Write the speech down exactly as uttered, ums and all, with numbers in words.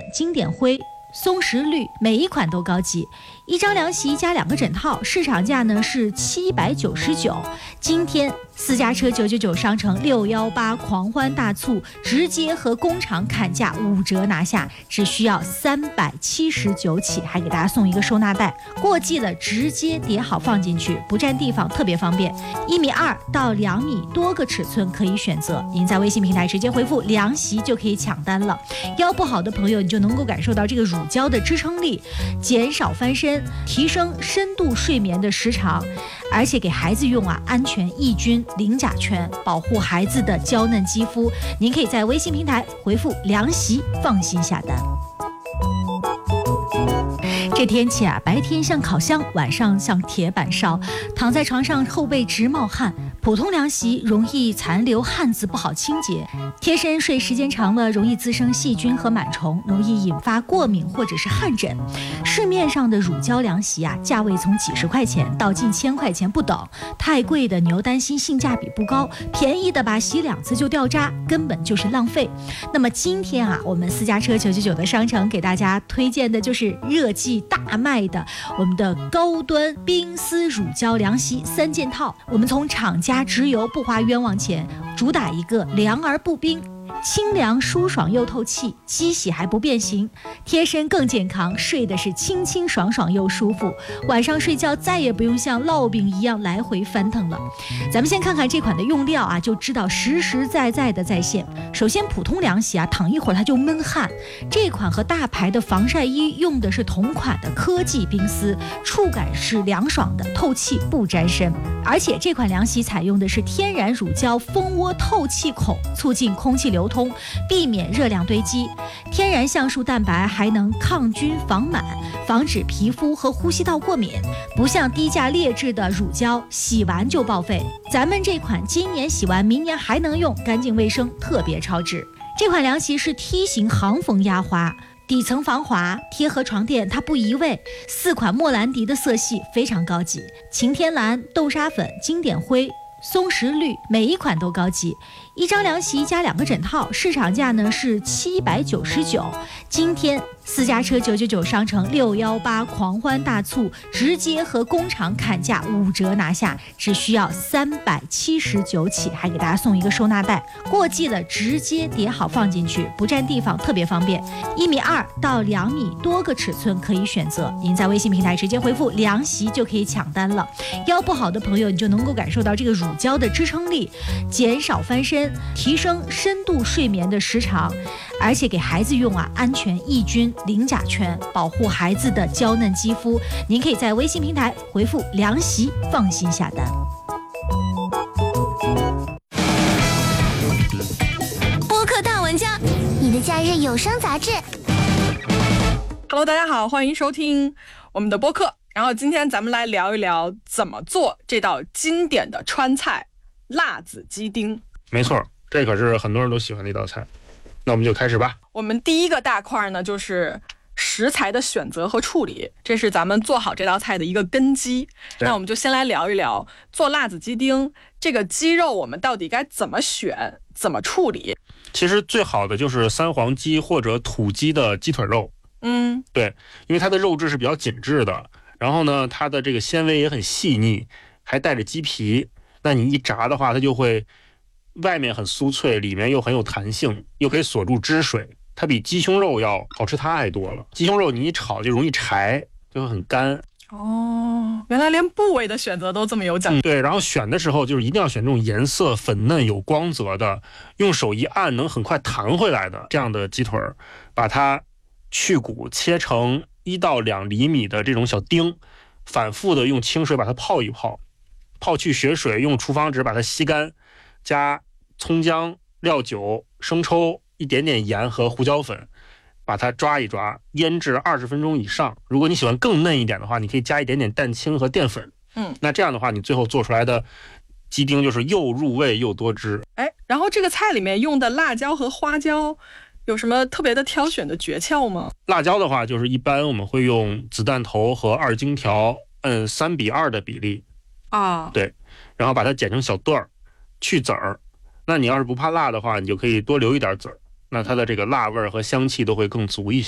经典灰、松石绿，每一款都高级。一张凉席加两个枕套，市场价呢是七百九十九。今天私家车九九九商城六一八狂欢大促，直接和工厂砍价五折拿下，只需要三百七十九起，还给大家送一个收纳袋，过季了直接叠好放进去，不占地方，特别方便。一米二到两米多个尺寸可以选择，您在微信平台直接回复凉席就可以抢单了。腰不好的朋友，你就能够感受到这个乳胶的支撑力，减少翻身，提升深度睡眠的时长，而且给孩子用啊，安全抑菌零甲醛，保护孩子的娇嫩肌肤。您可以在微信平台回复凉席，放心下单。这天气啊，白天像烤箱，晚上像铁板烧，躺在床上后背直冒汗。普通凉席容易残留汗渍，不好清洁，贴身睡时间长了容易滋生细菌和螨虫，容易引发过敏或者是汗疹。市面上的乳胶凉席啊，价位从几十块钱到近千块钱不等，太贵的你又担心性价比不高，便宜的吧洗两次就掉渣，根本就是浪费。那么今天啊，我们私家车九九九的商城给大家推荐的就是热季大卖的我们的高端冰丝乳胶凉席三件套。我们从厂家直邮，不花冤枉钱，主打一个凉而不冰，清凉舒爽又透气，机洗还不变形，贴身更健康，睡的是清清爽爽又舒服，晚上睡觉再也不用像烙饼一样来回翻腾了。咱们先看看这款的用料啊，就知道实实在在的在线。首先普通凉席啊，躺一会儿它就闷汗，这款和大牌的防晒衣用的是同款的科技冰丝，触感是凉爽的，透气不沾身。而且这款凉席采用的是天然乳胶蜂窝透气孔，促进空气流通，避免热量堆积。天然橡树蛋白还能抗菌防螨，防止皮肤和呼吸道过敏，不像低价劣质的乳胶洗完就报废。咱们这款今年洗完明年还能用，干净卫生，特别超值。这款凉席是梯形行缝压花，底层防滑，贴合床垫它不移位，四款莫兰迪的色系非常高级，晴天蓝、豆沙粉、经典灰、松石绿，每一款都高级。一张凉席加两个枕套，市场价呢是七百九十九。今天私家车九九九商城六一八狂欢大促，直接和工厂砍价五折拿下，只需要三百七十九起，还给大家送一个收纳袋，过季了直接叠好放进去，不占地方，特别方便。一米二到两米多个尺寸可以选择，您在微信平台直接回复凉席就可以抢单了。腰不好的朋友，你就能够感受到这个乳胶的支撑力，减少翻身，提升深度睡眠的时长，而且给孩子用啊，安全抑菌零甲醛，保护孩子的娇嫩肌肤。您可以在微信平台回复凉席，放心下单。 播客大玩家，你的假日有声杂志。 Hello， 大家好，欢迎收听我们的播客。然后今天咱们来聊一聊怎么做这道经典的川菜辣子鸡丁。 没错，这可是很多人都喜欢的一道菜。那我们就开始吧。 我们第一个大块呢，就是食材的选择和处理，这是咱们做好这道菜的一个根基。那我们就先来聊一聊做辣子鸡丁，这个鸡肉我们到底该怎么选，怎么处理。 其实最好的就是三黄鸡或者土鸡的鸡腿肉。 嗯， 对，因为它的肉质是比较紧致的，然后呢，它的这个纤维也很细腻，还带着鸡皮。那你一炸的话，它就会外面很酥脆，里面又很有弹性，又可以锁住汁水，它比鸡胸肉要好吃太多了。鸡胸肉你一炒就容易柴，就会很干。 哦，原来连部位的选择都这么有讲究。 嗯，对，然后选的时候就是一定要选这种颜色粉嫩有光泽的，用手一按能很快弹回来的这样的鸡腿，把它去骨切成一到两厘米的这种小丁，反复的用清水把它泡一泡，泡去血水，用厨房纸把它吸干，加葱姜、料酒、生抽、一点点盐和胡椒粉，把它抓一抓，腌制二十分钟以上。如果你喜欢更嫩一点的话，你可以加一点点蛋清和淀粉。 嗯， 那这样的话，你最后做出来的鸡丁就是又入味又多汁。 哎，然后这个菜里面用的辣椒和花椒有什么特别的挑选的诀窍吗？ 辣椒的话，就是一般我们会用子弹头和二荆条，嗯，三比二的比例啊， 对，然后把它剪成小段儿，去籽儿。那你要是不怕辣的话，你就可以多留一点籽儿，那它的这个辣味和香气都会更足一些。